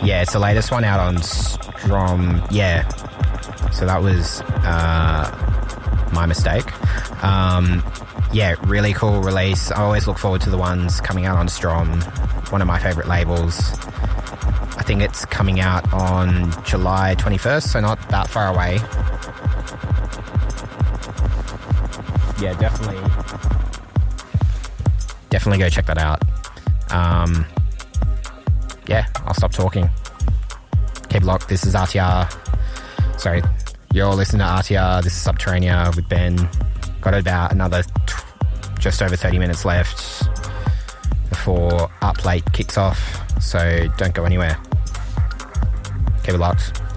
Yeah, it's the latest one out on Strom. Yeah. So that was my mistake. Yeah, really cool release. I always look forward to the ones coming out on Strom. One of my favourite labels. I think it's coming out on July 21st, so not that far away. Yeah, definitely go check that out. Yeah, I'll stop talking. Keep locked. This is RTR. Sorry, you're listening to RTR. This is Subterranea with Ben. Got about another just over 30 minutes left before Up Late kicks off, so don't go anywhere. Keep it locked.